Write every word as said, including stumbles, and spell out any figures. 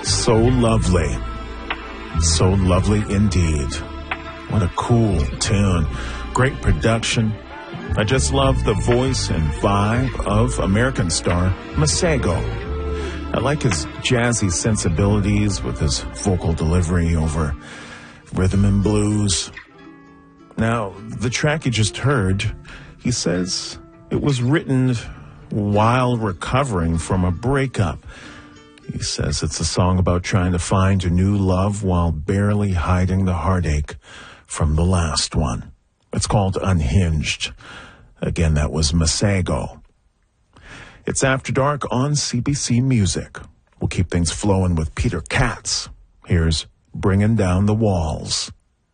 So lovely. So lovely indeed. What a cool tune. Great production. I just love the voice and vibe of American star Masego. I like his jazzy sensibilities with his vocal delivery over rhythm and blues. Now, the track you just heard, he says it was written while recovering from a breakup. He says it's a song about trying to find a new love while barely hiding the heartache from the last one. It's called Unhinged. Again, that was Masego. It's After Dark on C B C Music. We'll keep things flowing with Peter Katz. Here's Bringing Down the Walls.